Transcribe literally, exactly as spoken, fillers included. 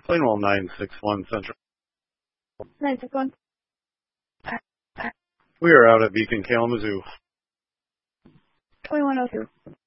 Plainwell nine six one Central. nine six one. We are out at Beacon, Kalamazoo. twenty-one oh two.